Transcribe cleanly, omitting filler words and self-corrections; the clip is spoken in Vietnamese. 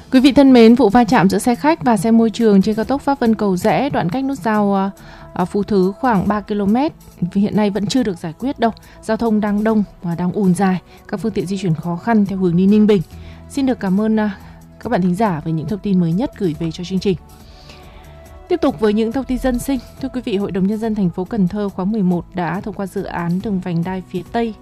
Quý vị thân mến, vụ va chạm giữa xe khách và xe môi trường trên cao tốc Pháp Vân Cầu Giẽ đoạn cách nút giao Phú Thứ khoảng 3 km hiện nay vẫn chưa được giải quyết đâu. Giao thông đang đông và đang ùn dài, các phương tiện di chuyển khó khăn theo hướng đi Ninh Bình. Xin được cảm ơn các bạn thính giả về những thông tin mới nhất gửi về cho chương trình. Tiếp tục với những thông tin dân sinh, thưa quý vị, Hội đồng Nhân dân thành phố Cần Thơ khóa 11 đã thông qua dự án đường vành đai phía Tây